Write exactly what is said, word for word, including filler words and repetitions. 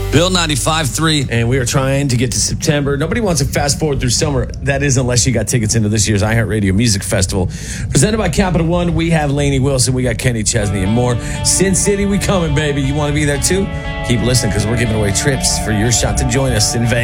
Bill ninety-five point three. And we are trying to get to September. Nobody wants to fast forward through summer. That is unless you got tickets into this year's iHeartRadio Music Festival. Presented by Capital One, we have Lainey Wilson, we got Kenny Chesney and more. Sin City, we coming, baby. You want to be there too? Keep listening because we're giving away trips for your shot to join us in Vegas.